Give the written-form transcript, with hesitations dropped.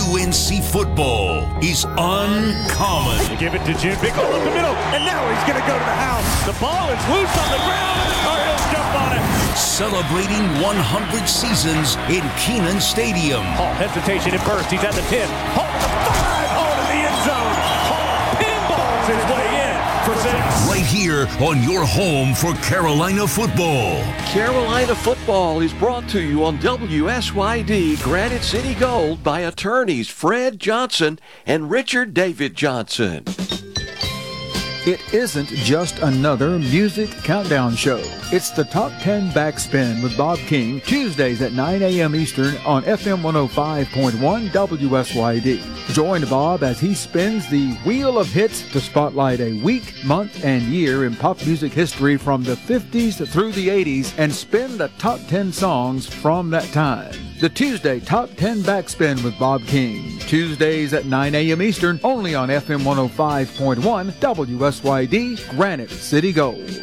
UNC football is uncommon. Give it to June. Big hole up the middle, and now he's going to go to the house. The ball is loose on the ground, and the Cardinals jump on it. Celebrating 100 seasons in Kenan Stadium. Hall, hesitation at first. He's at the 10. Hall to the 5. Hall to the end zone. Hall pinballs his way in for 6. Right here on your home for Carolina football. Carolina football is brought to you on WSYD Granite City Gold by attorneys Fred Johnson and Richard David Johnson. It isn't just another music countdown show. It's the Top 10 Backspin with Bob King, Tuesdays at 9 a.m. Eastern on FM 105.1 WSYD. Join Bob as he spins the Wheel of Hits to spotlight a week, month, and year in pop music history from the 50s through the 80s and spin the top 10 songs from that time. The Tuesday Top 10 Backspin with Bob King. Tuesdays at 9 a.m. Eastern, only on FM 105.1 WSYD Granite City Gold.